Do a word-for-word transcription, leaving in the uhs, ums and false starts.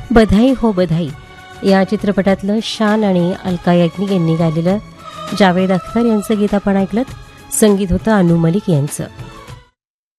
बधाई हो बधाई या चित्रपटातलं शान आणि अलका याग्निक यांनी गायलेलं जावेद अख्तर यांचं गीत आपण ऐकलं. संगीत होतं अनु मलिक यांचं.